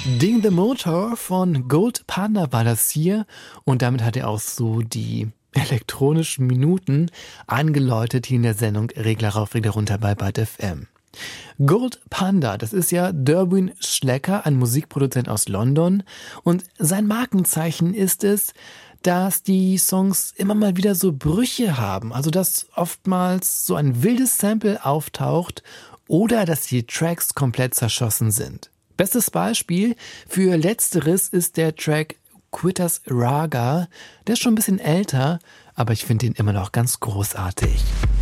Ding the Motor von Gold Panda war das hier und damit hat er auch so die elektronischen Minuten angeläutet hier in der Sendung Regler rauf, Regler runter bei Byte FM. Gold Panda, das ist ja Derwin Schlecker, ein Musikproduzent aus London und sein Markenzeichen ist es, dass die Songs immer mal wieder so Brüche haben, also dass oftmals so ein wildes Sample auftaucht oder dass die Tracks komplett zerschossen sind. Bestes Beispiel für Letzteres ist der Track Quitters Raga. Der ist schon ein bisschen älter, aber ich finde ihn immer noch ganz großartig.